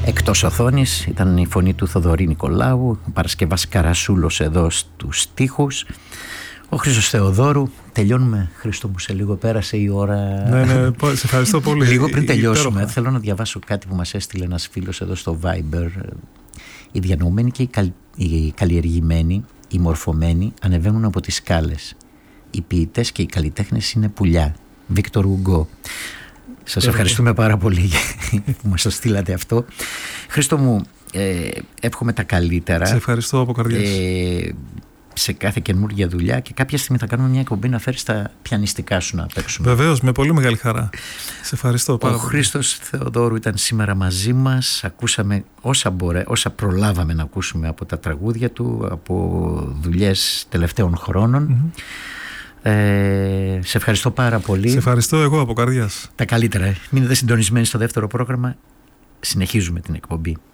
Εκτός οθόνης ήταν η φωνή του Θοδωρή Νικολάου, ο Παρασκευάς Καρασούλος εδώ στους στίχους, ο Χρήστος Θεοδόρου. Τελειώνουμε, Χρήστο μου, σε λίγο πέρασε η ώρα. Ναι, σε ευχαριστώ πολύ. Λίγο πριν τελειώσουμε, θέλω να διαβάσω κάτι που μας έστειλε ένας φίλος εδώ στο Viber. Οι διανοούμενοι και οι καλλιεργημένοι, οι μορφωμένοι ανεβαίνουν από τις σκάλες. Οι ποιητές και οι καλλιτέχνες είναι πουλιά. Βίκτορ Ουγκό. Σας ευχαριστούμε πάρα πολύ που μας το στείλατε αυτό. Χρήστο μου, εύχομαι τα καλύτερα. Σε ευχαριστώ από καρδιάς. Σε κάθε καινούργια δουλειά, και κάποια στιγμή θα κάνουμε μια εκπομπή να φέρεις τα πιανιστικά σου να παίξουμε. Βεβαίως, με πολύ μεγάλη χαρά. Σε ευχαριστώ πάρα πολύ. Ο Χρήστος Θεοδόρου ήταν σήμερα μαζί μας. Ακούσαμε όσα προλάβαμε να ακούσουμε από τα τραγούδια του, από δουλειές τελευταίων χρόνων. Σε ευχαριστώ πάρα πολύ. Σε ευχαριστώ εγώ από καρδιάς. Τα καλύτερα. Μείνετε συντονισμένοι στο δεύτερο πρόγραμμα. Συνεχίζουμε την εκπομπή.